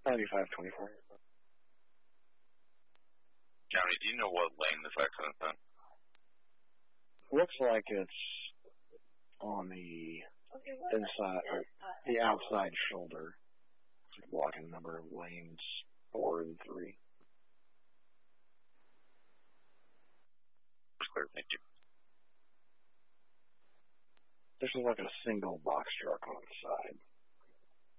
9524. County, do you know what lane this accident's in? Looks like it's on the inside, or the outside shoulder. It's blocking a number of lanes 4 and 3. It's clear, thank you. This is like a single box truck on the side.